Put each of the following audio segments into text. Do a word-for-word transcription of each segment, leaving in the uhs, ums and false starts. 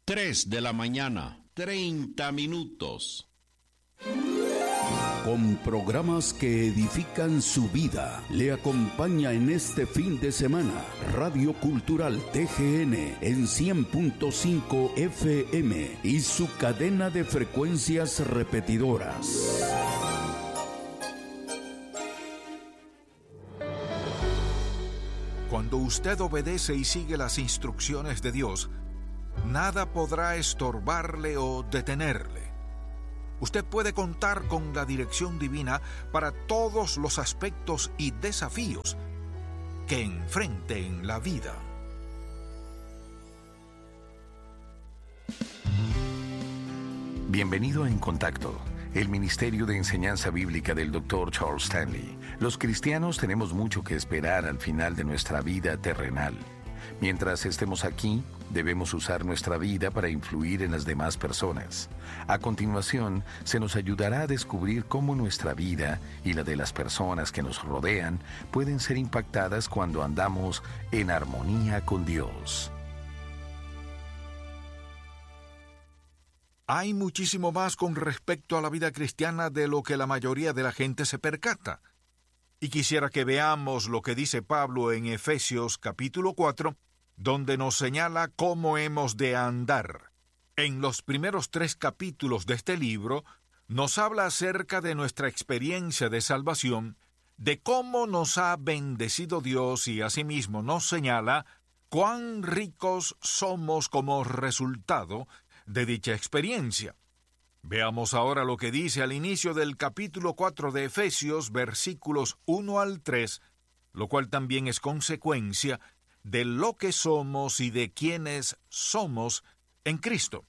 tres de la mañana, treinta minutos. Con programas que edifican su vida, le acompaña en este fin de semana Radio Cultural T G N en cien punto cinco F M y su cadena de frecuencias repetidoras. Cuando usted obedece y sigue las instrucciones de Dios, nada podrá estorbarle o detenerle. Usted puede contar con la dirección divina para todos los aspectos y desafíos que enfrente en la vida. Bienvenido a En Contacto, el Ministerio de Enseñanza Bíblica del doctor Charles Stanley. Los cristianos tenemos mucho que esperar al final de nuestra vida terrenal. Mientras estemos aquí, debemos usar nuestra vida para influir en las demás personas. A continuación, se nos ayudará a descubrir cómo nuestra vida y la de las personas que nos rodean pueden ser impactadas cuando andamos en armonía con Dios. Hay muchísimo más con respecto a la vida cristiana de lo que la mayoría de la gente se percata. Y quisiera que veamos lo que dice Pablo en Efesios capítulo cuatro, donde nos señala cómo hemos de andar. En los primeros tres capítulos de este libro, nos habla acerca de nuestra experiencia de salvación, de cómo nos ha bendecido Dios y asimismo nos señala cuán ricos somos como resultado de dicha experiencia. Veamos ahora lo que dice al inicio del capítulo cuatro de Efesios, versículos uno al tres, lo cual también es consecuencia de lo que somos y de quienes somos en Cristo.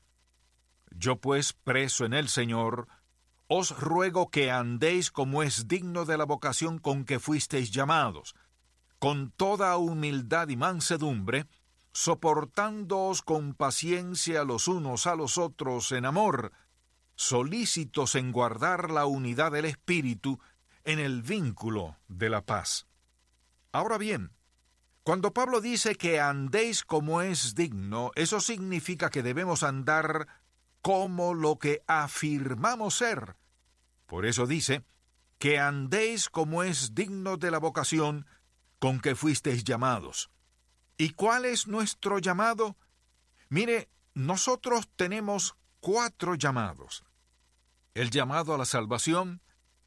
Yo pues, preso en el Señor, os ruego que andéis como es digno de la vocación con que fuisteis llamados, con toda humildad y mansedumbre, soportándoos con paciencia los unos a los otros en amor, solícitos en guardar la unidad del Espíritu en el vínculo de la paz. Ahora bien, cuando Pablo dice que andéis como es digno, eso significa que debemos andar como lo que afirmamos ser. Por eso dice, que andéis como es digno de la vocación con que fuisteis llamados. ¿Y cuál es nuestro llamado? Mire, nosotros tenemos cuatro llamados. El llamado a la salvación,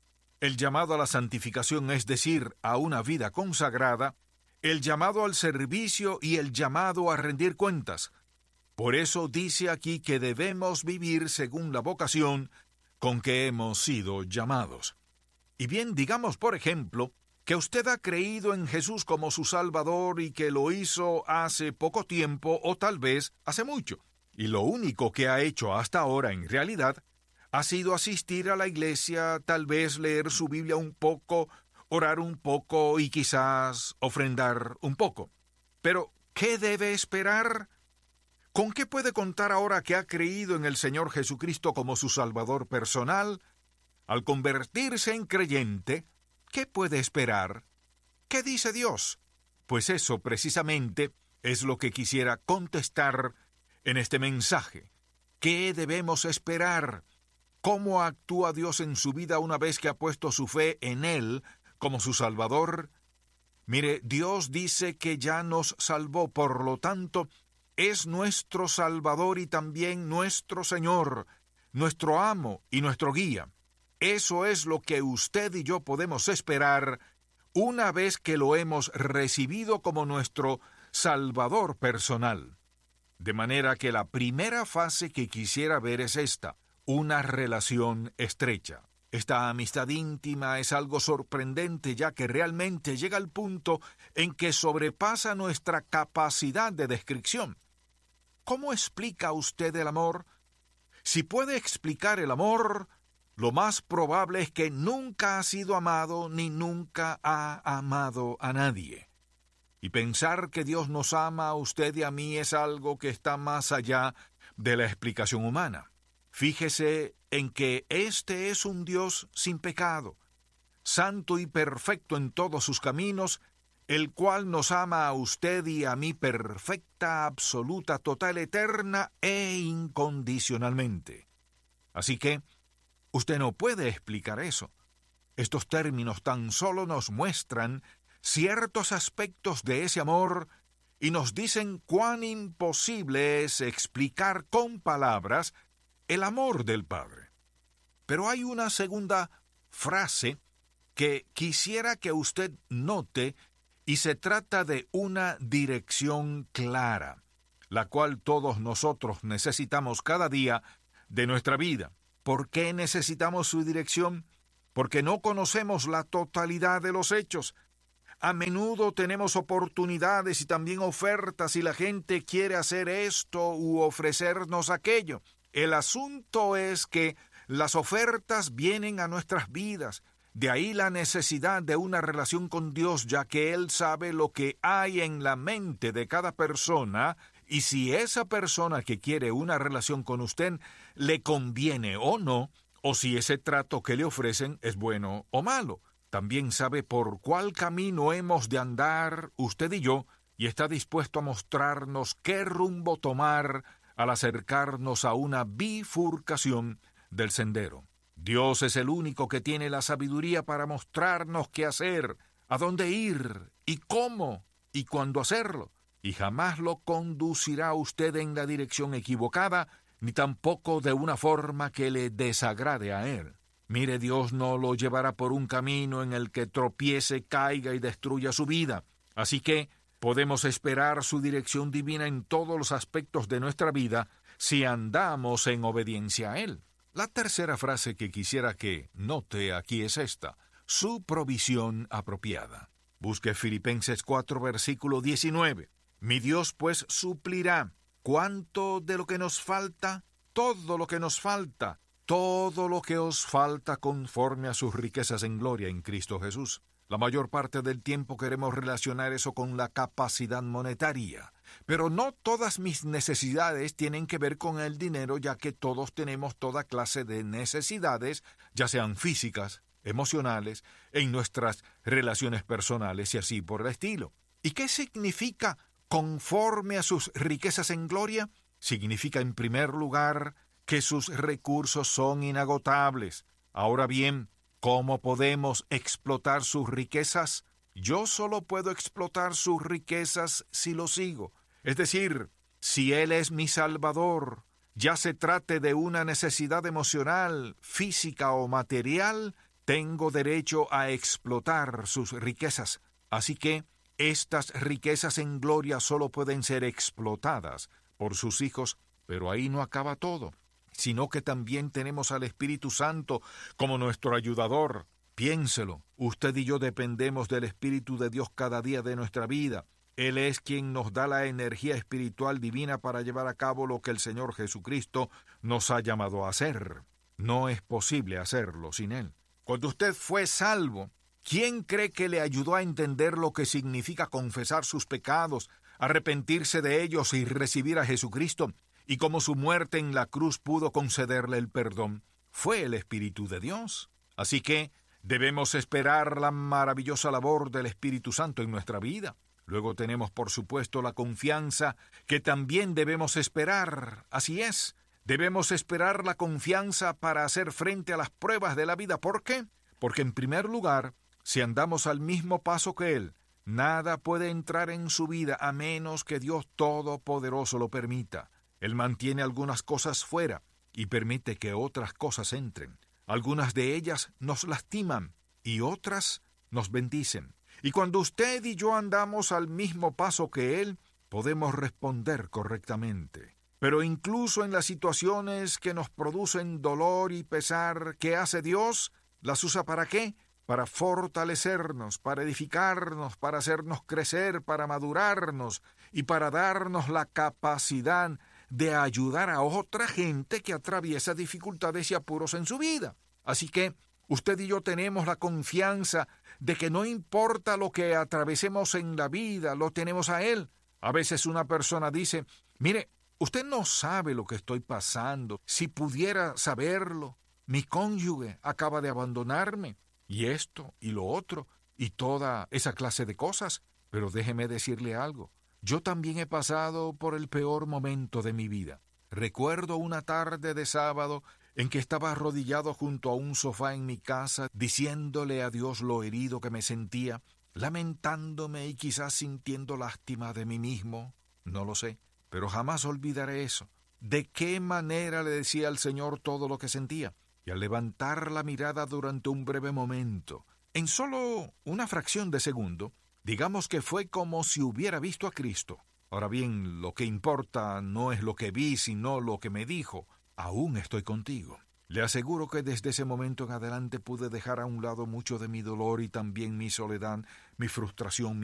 el llamado a la santificación, es decir, a una vida consagrada, el llamado al servicio y el llamado a rendir cuentas. Por eso dice aquí que debemos vivir según la vocación con que hemos sido llamados. Y bien, digamos por ejemplo, que usted ha creído en Jesús como su Salvador y que lo hizo hace poco tiempo o tal vez hace mucho. Y lo único que ha hecho hasta ahora en realidad ha sido asistir a la iglesia, tal vez leer su Biblia un poco, orar un poco y quizás ofrendar un poco. Pero, ¿qué debe esperar? ¿Con qué puede contar ahora que ha creído en el Señor Jesucristo como su Salvador personal? Al convertirse en creyente, ¿qué puede esperar? ¿Qué dice Dios? Pues eso precisamente es lo que quisiera contestar en este mensaje. ¿Qué debemos esperar? ¿Cómo actúa Dios en su vida una vez que ha puesto su fe en Él como su Salvador? Mire, Dios dice que ya nos salvó, por lo tanto, es nuestro Salvador y también nuestro Señor, nuestro amo y nuestro guía. Eso es lo que usted y yo podemos esperar una vez que lo hemos recibido como nuestro Salvador personal. De manera que la primera fase que quisiera ver es esta, una relación estrecha. Esta amistad íntima es algo sorprendente, ya que realmente llega al punto en que sobrepasa nuestra capacidad de descripción. ¿Cómo explica usted el amor? Si puede explicar el amor, lo más probable es que nunca ha sido amado ni nunca ha amado a nadie. Y pensar que Dios nos ama a usted y a mí es algo que está más allá de la explicación humana. Fíjese en que este es un Dios sin pecado, santo y perfecto en todos sus caminos, el cual nos ama a usted y a mí perfecta, absoluta, total, eterna e incondicionalmente. Así que usted no puede explicar eso. Estos términos tan solo nos muestran ciertos aspectos de ese amor y nos dicen cuán imposible es explicar con palabras el amor del Padre. Pero hay una segunda frase que quisiera que usted note, y se trata de una dirección clara, la cual todos nosotros necesitamos cada día de nuestra vida. ¿Por qué necesitamos su dirección? Porque no conocemos la totalidad de los hechos. A menudo tenemos oportunidades y también ofertas y la gente quiere hacer esto u ofrecernos aquello. El asunto es que las ofertas vienen a nuestras vidas. De ahí la necesidad de una relación con Dios, ya que Él sabe lo que hay en la mente de cada persona, y si esa persona que quiere una relación con usted le conviene o no, o si ese trato que le ofrecen es bueno o malo. También sabe por cuál camino hemos de andar usted y yo, y está dispuesto a mostrarnos qué rumbo tomar al acercarnos a una bifurcación del sendero. Dios es el único que tiene la sabiduría para mostrarnos qué hacer, a dónde ir, y cómo, y cuándo hacerlo, y jamás lo conducirá usted en la dirección equivocada, ni tampoco de una forma que le desagrade a Él. Mire, Dios no lo llevará por un camino en el que tropiece, caiga y destruya su vida. Así que podemos esperar su dirección divina en todos los aspectos de nuestra vida si andamos en obediencia a Él. La tercera frase que quisiera que note aquí es esta: su provisión apropiada. Busque Filipenses cuatro, versículo diecinueve. Mi Dios pues suplirá. ¿Cuánto de lo que nos falta? Todo lo que nos falta. Todo lo que os falta conforme a sus riquezas en gloria en Cristo Jesús. La mayor parte del tiempo queremos relacionar eso con la capacidad monetaria. Pero no todas mis necesidades tienen que ver con el dinero, ya que todos tenemos toda clase de necesidades, ya sean físicas, emocionales, en nuestras relaciones personales y así por el estilo. ¿Y qué significa conforme a sus riquezas en gloria? Significa, en primer lugar, que sus recursos son inagotables. Ahora bien, ¿cómo podemos explotar sus riquezas? Yo solo puedo explotar sus riquezas si lo sigo. Es decir, si Él es mi Salvador, ya se trate de una necesidad emocional, física o material, tengo derecho a explotar sus riquezas. Así que estas riquezas en gloria solo pueden ser explotadas por sus hijos, pero ahí no acaba todo, sino que también tenemos al Espíritu Santo como nuestro ayudador. Piénselo, usted y yo dependemos del Espíritu de Dios cada día de nuestra vida. Él es quien nos da la energía espiritual divina para llevar a cabo lo que el Señor Jesucristo nos ha llamado a hacer. No es posible hacerlo sin Él. Cuando usted fue salvo, ¿quién cree que le ayudó a entender lo que significa confesar sus pecados, arrepentirse de ellos y recibir a Jesucristo? Y cómo su muerte en la cruz pudo concederle el perdón. Fue el Espíritu de Dios. Así que debemos esperar la maravillosa labor del Espíritu Santo en nuestra vida. Luego tenemos, por supuesto, la confianza que también debemos esperar. Así es, debemos esperar la confianza para hacer frente a las pruebas de la vida. ¿Por qué? Porque en primer lugar, si andamos al mismo paso que Él, nada puede entrar en su vida a menos que Dios Todopoderoso lo permita. Él mantiene algunas cosas fuera y permite que otras cosas entren. Algunas de ellas nos lastiman y otras nos bendicen. Y cuando usted y yo andamos al mismo paso que Él, podemos responder correctamente. Pero incluso en las situaciones que nos producen dolor y pesar, ¿qué hace Dios? ¿Las usa para qué? Para fortalecernos, para edificarnos, para hacernos crecer, para madurarnos y para darnos la capacidad de ayudar a otra gente que atraviesa dificultades y apuros en su vida. Así que usted y yo tenemos la confianza de que no importa lo que atravesemos en la vida, lo tenemos a Él. A veces una persona dice, mire, usted no sabe lo que estoy pasando. Si pudiera saberlo, mi cónyuge acaba de abandonarme. Y esto y lo otro y toda esa clase de cosas. Pero déjeme decirle algo. Yo también he pasado por el peor momento de mi vida. Recuerdo una tarde de sábado en que estaba arrodillado junto a un sofá en mi casa, diciéndole a Dios lo herido que me sentía, lamentándome y quizás sintiendo lástima de mí mismo. No lo sé, pero jamás olvidaré eso. ¿De qué manera le decía al Señor todo lo que sentía? Y al levantar la mirada durante un breve momento, en solo una fracción de segundo, digamos que fue como si hubiera visto a Cristo. Ahora bien, lo que importa no es lo que vi, sino lo que me dijo. Aún estoy contigo. Le aseguro que desde ese momento en adelante pude dejar a un lado mucho de mi dolor y también mi soledad, mi frustración,